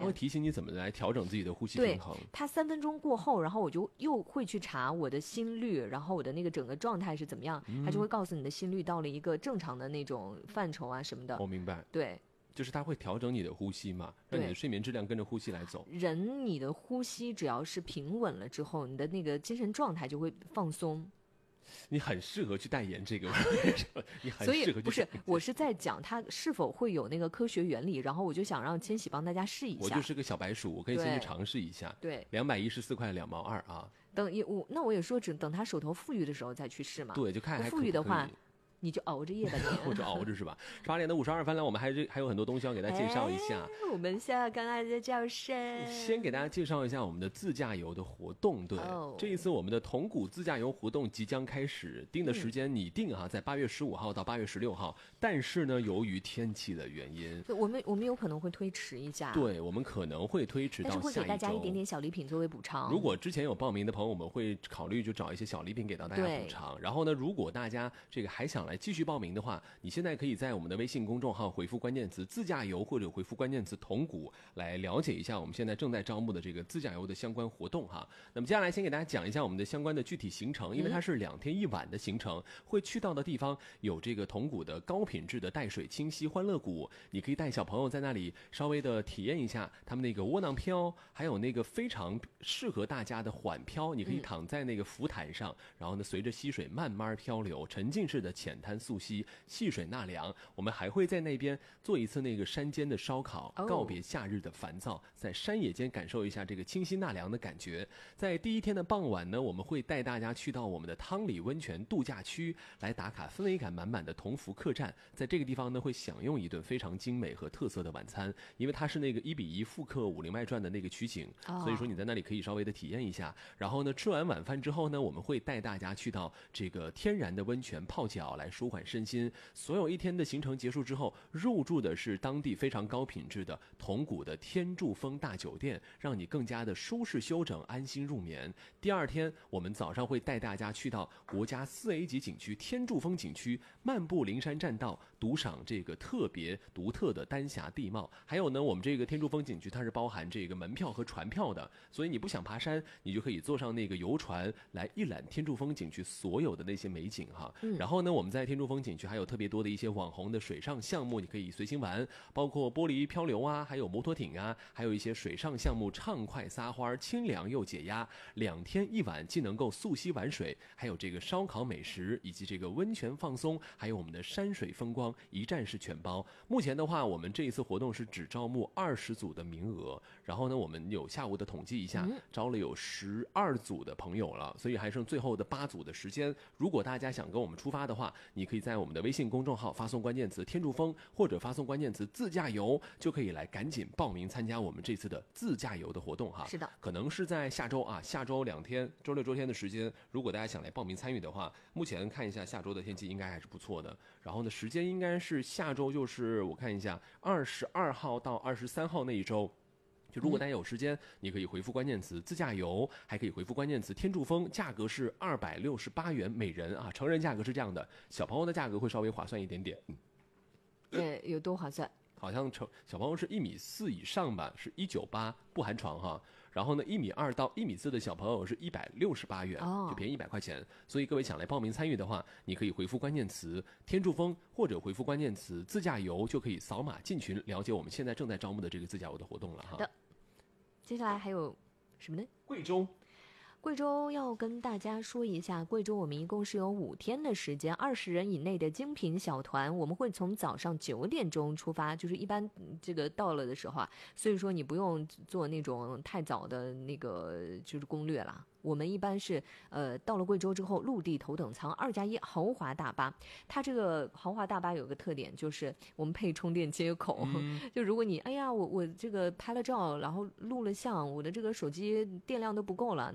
会提醒你怎么来调整自己的呼吸平衡。 它3分钟过后，然后我就又会去查我的心率，然后我的那个整个状态是怎么样，它就会告诉你的心率到了一个正常的那种范畴啊什么的。 我明白。 对， 就是它会调整你的呼吸嘛，让你的睡眠质量跟着呼吸来走。 人你的呼吸只要是平稳了之后，你的那个精神状态就会放松。 你很适合去代言这个，你很适合去。 所以不是，我是在讲它是否会有那个科学原理，然后我就想让千玺帮大家试一下。 我就是个小白鼠，我可以先去尝试一下。 对 ，214块2毛2啊。 那我也说等他手头富裕的时候再去试嘛。 对，就看还富裕的话。你就熬着夜吧， 我就熬着是吧？8点的52分了，我们还有很多东西要给大家介绍一下。 我们下刚刚的叫声， 先给大家介绍一下我们的自驾游的活动。对，这一次我们的铜鼓自驾游活动即将开始，定的时间你定在8月15号到8月16号。但是呢，由于天气的原因， 我们有可能会推迟一下。 对，我们可能会推迟到下一周， 但是会给大家一点点小礼品作为补偿。 如果之前有报名的朋友，我们会考虑就找一些小礼品给到大家补偿。然后呢，如果大家这个还想来继续报名的话，你现在可以在我们的微信公众号回复关键词自驾游，或者回复关键词铜鼓，来了解一下我们现在正在招募的这个自驾游的相关活动哈。那么接下来先给大家讲一下我们的相关的具体行程，因为它是2天1晚的行程，会去到的地方有这个铜鼓的高品质的带水清溪欢乐谷，你可以带小朋友在那里稍微的体验一下他们那个窝囊漂，还有那个非常适合大家的缓漂，你可以躺在那个浮毯上，然后呢随着溪水慢慢漂流，沉浸式的浅滩溯溪，细水纳凉。我们还会在那边做一次那个山间的烧烤，告别夏日的烦躁，在山野间感受一下这个清新纳凉的感觉。在第一天的傍晚呢，我们会带大家去到我们的汤里温泉度假区来打卡氛围感满满的同福客栈，在这个地方呢会享用一顿非常精美和特色的晚餐，因为它是那个1:1复刻《武林外传》的那个取景，所以说你在那里可以稍微的体验一下。然后呢，吃完晚饭之后呢，我们会带大家去到这个天然的温泉泡脚来舒缓身心。所有一天的行程结束之后，入住的是当地非常高品质的铜鼓的天柱峰大酒店，让你更加的舒适休整，安心入眠。第二天我们早上会带大家去到国家4A 级景区天柱峰景区，漫步灵山栈道，独赏这个特别独特的丹霞地貌。还有呢，我们这个天柱峰景区它是包含这个门票和船票的，所以你不想爬山，你就可以坐上那个游船来一览天柱峰景区所有的那些美景哈。然后呢，我们在天柱峰景区还有特别多的一些网红的水上项目，你可以随心玩，包括玻璃漂流啊，还有摩托艇啊，还有一些水上项目畅快撒欢，清凉又解压。2天1晚既能够溯溪玩水，还有这个烧烤美食，以及这个温泉放松，还有我们的山水风光，一站式全包。目前的话，我们这一次活动是只招募20组的名额，然后呢，我们有下午的统计一下，招了有12组的朋友了，所以还剩最后的8组的时间。如果大家想跟我们出发的话，你可以在我们的微信公众号发送关键词天柱峰，或者发送关键词自驾游，就可以来赶紧报名参加我们这次的自驾游的活动哈。 是的， 可能是在下周2天，周六周天的时间，如果大家想来报名参与的话，目前看一下下周的天气应该还是不错的。然后呢，时间应该是下周，就是我看一下22号到23号那一周。就如果大家有时间，你可以回复关键词自驾游，还可以回复关键词天柱峰，价格是268元每人啊，成人价格是这样的，小朋友的价格会稍微划算一点点。 对，有多划算？ 好像小朋友是1.4米以上吧，是198不含床哈。然后呢，1.2米到1.4米的小朋友是168元，就便宜100块钱。所以各位想来报名参与的话，你可以回复关键词天柱峰，或者回复关键词自驾游，就可以扫码进群了解我们现在正在招募的这个自驾游的活动了哈。 好的，接下来还有什么呢？ 贵州要跟大家说一下，贵州我们一共是有5天的时间，20人以内的精品小团，我们会从早上9点钟出发，就是一般这个到了的时候啊，所以说你不用做那种太早的那个就是攻略啦。我们一般是到了贵州之后，陆地头等舱2+1豪华大巴。它这个豪华大巴有个特点，就是我们配充电接口。就如果你我这个拍了照，然后录了像，我的这个手机电量都不够了，那么我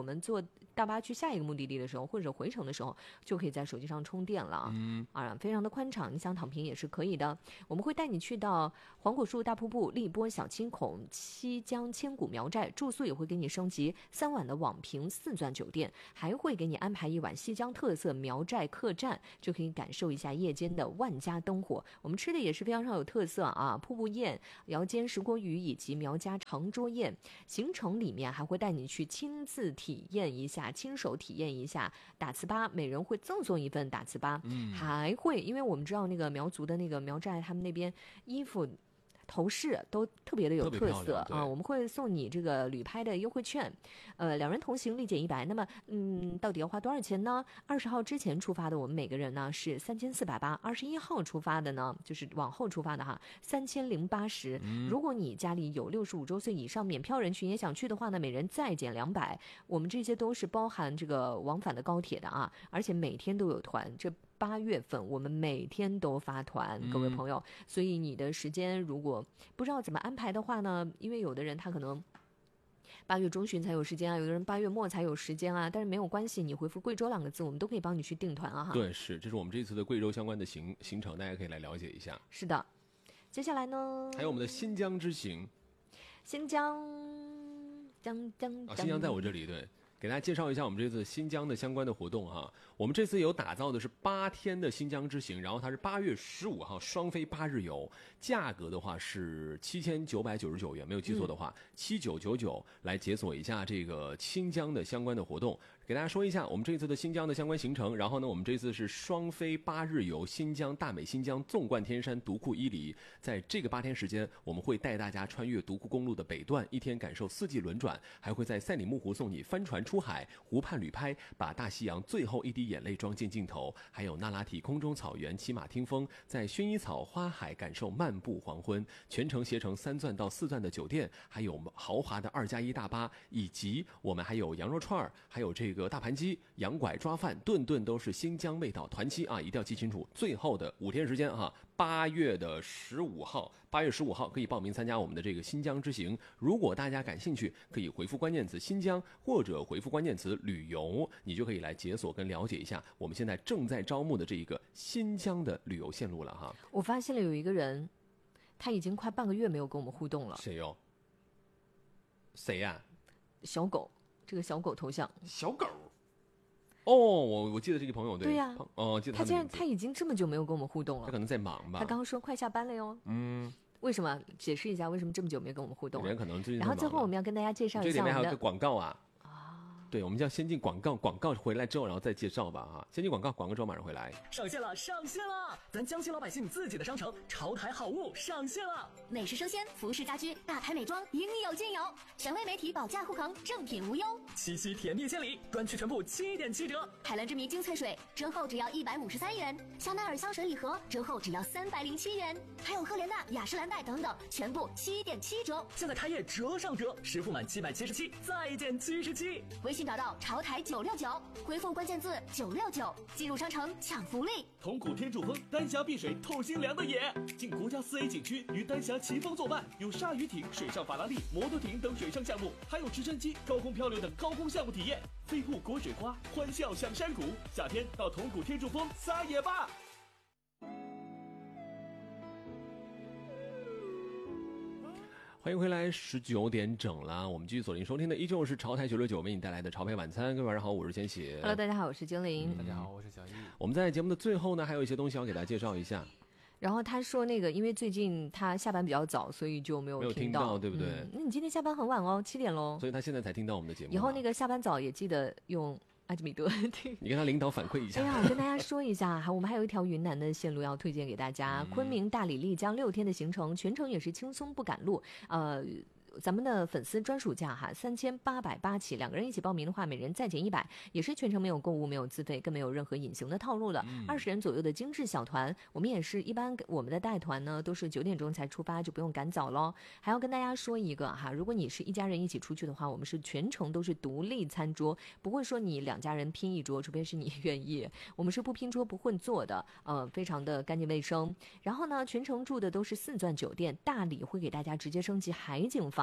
们坐大巴去下一个目的地的时候，或者回程的时候，就可以在手机上充电了。非常的宽敞，你想躺平也是可以的。我们会带你去到黄果树大瀑布、荔波小青孔、西江千古苗寨，住宿也会给你升级3晚的网评4钻酒店，还会给你安排1晚西江特色苗寨客栈，就可以感受一下夜间的万家灯火。我们吃的也是非常有特色啊，瀑布宴、窑煎石锅鱼以及苗家长桌宴。行程里面还会带你去亲自体验一下，亲手体验一下打糍粑，每人会赠送1份打糍粑，还会因为我们知道那个苗族的那个苗寨，他们那边衣服头饰都特别的有特色啊，我们会送你这个旅拍的优惠券，2人同行立减100。那么到底要花多少钱呢？20号之前出发的我们每个人呢是3480，21号出发的呢就是往后出发的哈，3080。如果你家里有65周岁以上免票人群也想去的话呢，每人再减200。我们这些都是包含这个往返的高铁的啊，而且每天都有团，这8月份我们每天都发团，各位朋友，所以你的时间如果不知道怎么安排的话呢，因为有的人他可能8月中旬才有时间啊，有的人8月末才有时间啊，但是没有关系，你回复贵州2个字，我们都可以帮你去订团啊。 对，是，这是我们这次的贵州相关的行程，大家可以来了解一下。 是的，接下来呢， 还有我们的新疆之行。 新疆新疆在我这里，对。给大家介绍一下我们这次新疆的相关的活动哈。我们这次有打造的是8天的新疆之行，然后它是8月15号双飞8日游，价格的话是7999元，没有记错的话，7999来解锁一下这个新疆的相关的活动。给大家说一下我们这次的新疆的相关行程，然后呢，我们这次是双飞8日游新疆大美新疆纵贯天山独库伊犁，在这个8天时间，我们会带大家穿越独库公路的北段，1天感受4季轮转，还会在赛里木湖送你帆船出海，湖畔旅拍，把大西洋最后一滴眼泪装进镜头，还有那拉提空中草原骑马听风，在薰衣草花海感受漫步黄昏，全程携程3钻到4钻的酒店，还有豪华的2+1大巴，以及我们还有羊肉串，还有这个大盘鸡、羊拐抓饭，顿顿都是新疆味道。团期啊，一定要记清楚，最后的5天时间啊，8月15号可以报名参加我们的这个新疆之行。如果大家感兴趣，可以回复关键词新疆或者回复关键词旅游，你就可以来解锁跟了解一下我们现在正在招募的这一个新疆的旅游线路了哈。 我发现了有一个人，他已经快半个月没有跟我们互动了。 谁哟？谁呀？ 小狗，这个小狗头像。 小狗。哦，我记得这个朋友， 对呀， 记得他竟然他已经这么久没有跟我们互动了， 他可能在忙吧。 他刚刚说快下班了哟。为什么？解释一下为什么这么久没有跟我们互动了？ 可能最近。 然后最后我们要跟大家介绍一下我们的。 这里面还有个广告啊。对，我们就要先进广告，广告回来之后，然后再介绍吧哈。先进广告，广告之后马上回来。 上线了，上线了！咱江西老百姓自己的商城潮台好物上线了， 美食生鲜、服饰家居、大牌美妆应有尽有，权威媒体保价护航，正品无忧。 七夕甜蜜千里，专区全部7.7折。 海蓝之谜精粹水折后只要153元，香奈儿香水礼盒折后只要307元，还有赫莲娜、雅诗兰黛等等，全部7.7折。 现在开业折上折，实付满777再减77。 微信找到潮台969，回复关键字969，进入商城抢福利。 铜鼓天柱峰，丹霞碧水透心凉的野，经国家4A 景区与丹霞奇峰作伴，有鲨鱼艇、水上法拉利、摩托艇等水上项目，还有直升机、高空漂流等高空项目体验。飞瀑裹水花，欢笑享山谷，夏天到铜鼓天柱峰撒野吧！ 欢迎回来，19点整了，我们继续锁定收听的依旧是潮台969为你带来的潮牌晚餐。各位晚上好，我是千玺。 Hello， 大家好，我是精灵。 大家好，我是小易。 我们在节目的最后呢，还有一些东西要给大家介绍一下。 然后他说那个，因为最近他下班比较早，所以就没有听到，对不对？ 那你今天下班很晚哦，7点喽。 所以他现在才听到我们的节目。 以后那个下班早也记得用阿基米德听。 你跟他领导反馈一下。 哎呀，我跟大家说一下，我们还有一条云南的线路要推荐给大家，昆明、大理、丽江6天的行程，全程也是轻松不赶路。咱们的粉丝专属价哈，3880起，2个人一起报名的话，每人再减100，也是全程没有购物、没有自费，更没有任何隐形的套路的。20人左右的精致小团，我们也是一般我们的带团呢都是9点钟才出发，就不用赶早咯。还要跟大家说一个哈，如果你是一家人一起出去的话，我们是全程都是独立餐桌，不会说你2家人拼一桌，除非是你愿意。我们是不拼桌不混坐的，非常的干净卫生。然后呢，全程住的都是4钻酒店，大理会给大家直接升级海景房。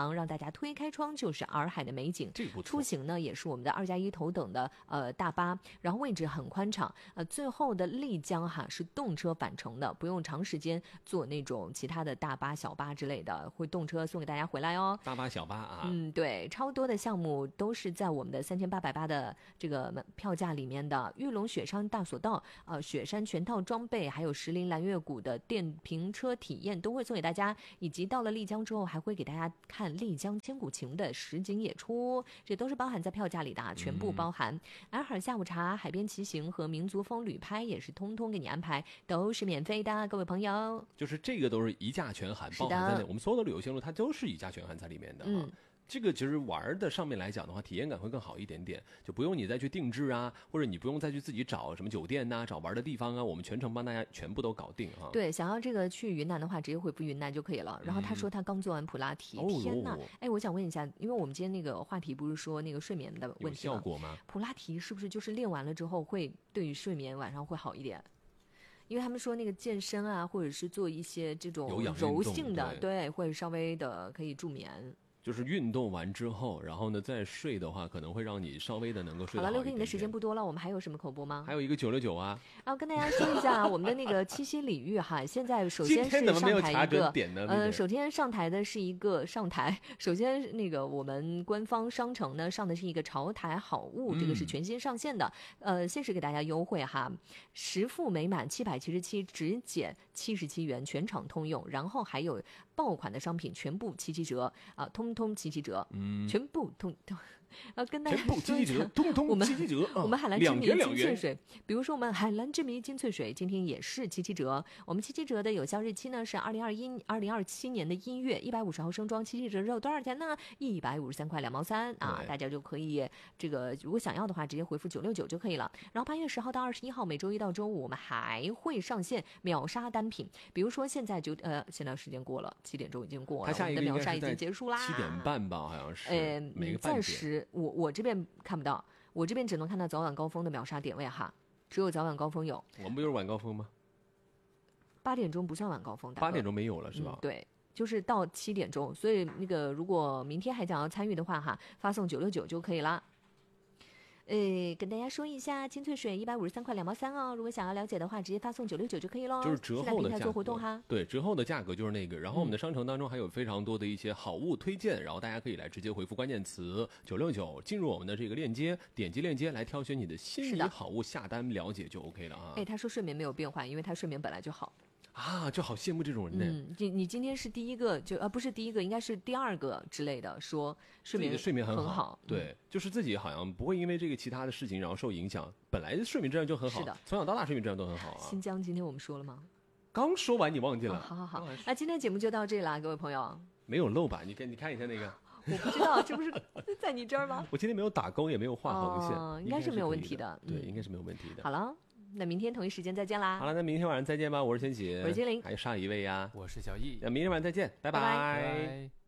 房，让大家推开窗就是洱海的美景。 这不错。 出行呢也是我们的2+1头等的大巴，然后位置很宽敞。最后的丽江哈是动车返程的，不用长时间坐那种其他的大巴、小巴之类的，会动车送给大家回来哦。 大巴、小巴啊， 对，超多的项目都是在我们的3880的这个票价里面的。玉龙雪山大索道、雪山全套装备，还有石林蓝月谷的电瓶车体验都会送给大家，以及到了丽江之后还会给大家看丽江千古情的实景演出，这都是包含在票价里的，全部包含。洱海下午茶、海边骑行和民族风旅拍也是通通给你安排，都是免费的，各位朋友。 就是这个都是一价全含，包含在内。我们所有的旅游线路它都是一价全含在里面的。这个其实玩的上面来讲的话，体验感会更好一点点，就不用你再去定制啊，或者你不用再去自己找什么酒店呐、找玩的地方啊，我们全程帮大家全部都搞定啊。 对，想要这个去云南的话，直接回复云南就可以了。然后他说他刚做完普拉提，天哪！哎，我想问一下，因为我们今天那个话题不是说那个睡眠的问题吗？ 有效果吗？ 普拉提是不是就是练完了之后会对于睡眠晚上会好一点？因为他们说那个健身啊，或者是做一些这种柔性的，对，会稍微的可以助眠。 就是运动完之后，然后呢再睡的话，可能会让你稍微的能够睡得好一点点。 好了，留给你的时间不多了，我们还有什么口播吗？ 还有一个969啊。 然后跟大家说一下我们的那个七夕礼遇哈，现在首先是上台一个，首先上台的是一个首先那个我们官方商城呢上的是一个潮台好物，这个是全新上线的，限时给大家优惠哈，10付美满777，只减77元，全场通用，然后还有爆款的商品全部7折啊，通通7折，全部通。跟大家说一下，我们海蓝之谜金萃水，比如说我们海蓝之谜金萃水，今天也是7折。我们7折的有效日期呢是2027年的1月，150毫升装7折之后多少钱呢？153块2毛3啊，大家就可以这个如果想要的话，直接回复969就可以了。然后8月10号到21号，每周一到周五，我们还会上线秒杀单品，比如说现在现在时间过了7点钟已经过了，我们的秒杀已经结束啦 ，7点半吧，好像是，每个半点。 暂时我这边看不到，我这边只能看到早晚高峰的秒杀点位哈，只有早晚高峰有。 我们不就是晚高峰吗 ？8点钟不算晚高峰 ，8点钟没有了是吧？ 对，就是到7点钟，所以那个如果明天还想要参与的话哈，发送969就可以了。跟大家说一下，金萃水153块2毛3哦。如果想要了解的话，直接发送969就可以喽。 就是折后的价格， 做活动哈。 对，折后的价格就是那个。然后我们的商城当中还有非常多的一些好物推荐，然后大家可以来直接回复关键词969，进入我们的这个链接，点击链接来挑选你的心仪好物，下单了解就 OK 了啊。 他说睡眠没有变化，因为他睡眠本来就好。 啊，就好羡慕这种人呢。 你今天是第一个，不是第一个，应该是第2个之类的，说睡眠很好。 对，就是自己好像不会因为这个其他的事情然后受影响，本来睡眠质量就很好， 是的， 从小到大睡眠质量都很好啊。 新疆今天我们说了吗？ 刚说完你忘记了。 好，那今天节目就到这里了，各位朋友。 没有漏吧？你看一下那个。 我不知道这不是在你这儿吗？ 我今天没有打勾，也没有画横线， 应该是没有问题的。 对，应该是没有问题的。 好了。那明天同一时间再见啦！ 好了，那明天晚上再见吧。我是千玺， 我是金玲， 还有上一位呀， 我是小易。 那明天晚上再见，拜拜。